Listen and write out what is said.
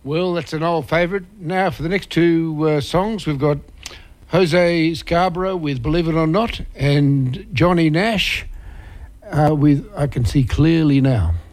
Well, that's an old favourite. Now, for the next two songs, we've got Jose Scarborough with Believe It or Not and Johnny Nash with I Can See Clearly Now.